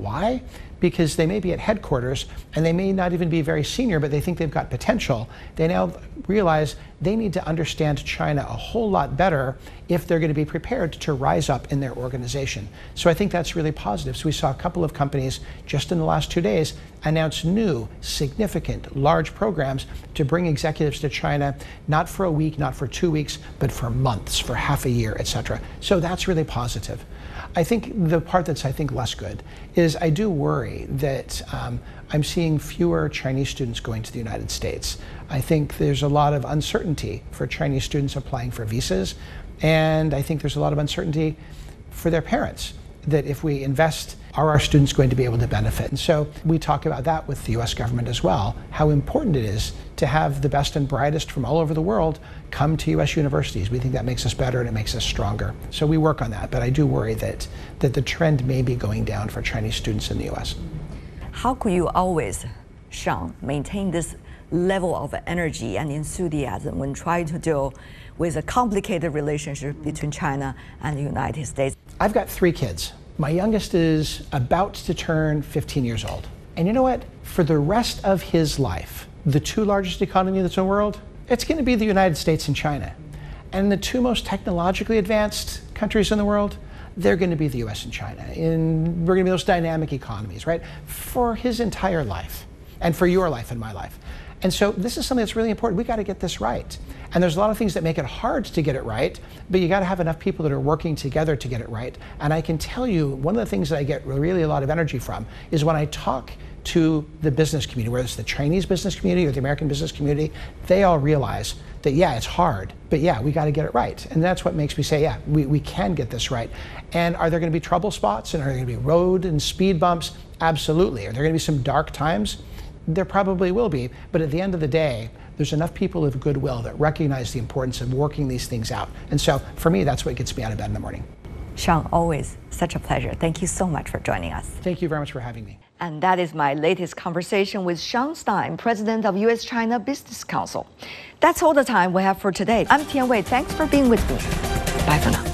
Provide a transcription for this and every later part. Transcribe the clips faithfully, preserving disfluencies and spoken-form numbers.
Why? Because they may be at headquarters and they may not even be very senior, but they think they've got potential. They now realize they need to understand China a whole lot better if they're going to be prepared to rise up in their organization. So I think that's really positive. So we saw a couple of companies just in the last two days announce new, significant, large programs to bring executives to China, not for a week, not for two weeks, but for months, for half a year, et cetera. So that's really positive. I think the part that's, I think, less good is I do worry that um, I'm seeing fewer Chinese students going to the United States. I think there's a lot of uncertainty for Chinese students applying for visas, and I think there's a lot of uncertainty for their parents, that if we invest, are our students going to be able to benefit? And so we talk about that with the U S government as well, how important it is to have the best and brightest from all over the world come to U S universities. We think that makes us better and it makes us stronger. So we work on that, but I do worry that, that the trend may be going down for Chinese students in the U S. How could you always, Sean, maintain this level of energy and enthusiasm when trying to deal with a complicated relationship between China and the United States? I've got three kids. My youngest is about to turn fifteen years old. And you know what? For the rest of his life, the two largest economies in the world, it's going to be the United States and China. And the two most technologically advanced countries in the world, they're going to be the U S and China. And we're going to be those dynamic economies, right? For his entire life, and for your life and my life. And so this is something that's really important. We got to get this right. And there's a lot of things that make it hard to get it right, but you got to have enough people that are working together to get it right. And I can tell you, one of the things that I get really a lot of energy from is when I talk to the business community, whether it's the Chinese business community or the American business community, they all realize that, yeah, it's hard, but yeah, we got to get it right. And that's what makes me say, yeah, we, we can get this right. And are there going to be trouble spots, and are there going to be road and speed bumps? Absolutely. Are there going to be some dark times? There probably will be, but at the end of the day, there's enough people of goodwill that recognize the importance of working these things out. And so for me, that's what gets me out of bed in the morning. Sean, always such a pleasure. Thank you so much for joining us. Thank you very much for having me. And that is my latest conversation with Sean Stein, President of U S China Business Council. That's all the time we have for today. I'm Tian Wei. Thanks for being with me. Bye for now.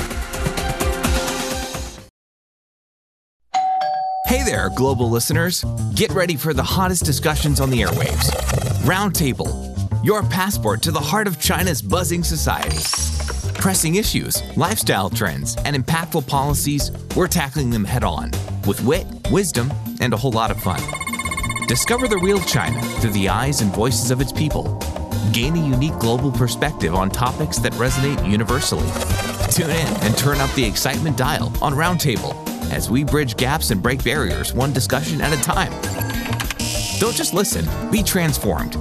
Hey there, global listeners. Get ready for the hottest discussions on the airwaves. Roundtable, your passport to the heart of China's buzzing society. Pressing issues, lifestyle trends, and impactful policies, we're tackling them head on with wit, wisdom, and a whole lot of fun. Discover the real China through the eyes and voices of its people. Gain a unique global perspective on topics that resonate universally. Tune in and turn up the excitement dial on Roundtable as we bridge gaps and break barriers one discussion at a time. Don't just listen, be transformed.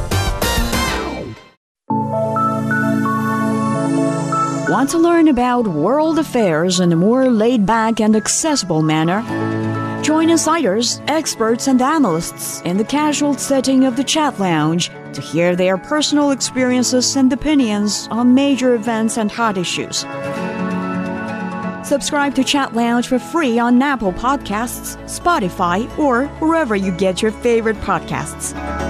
Want to learn about world affairs in a more laid-back and accessible manner? Join insiders, experts, and analysts in the casual setting of the Chat Lounge to hear their personal experiences and opinions on major events and hot issues. Subscribe to Chat Lounge for free on Apple Podcasts, Spotify, or wherever you get your favorite podcasts.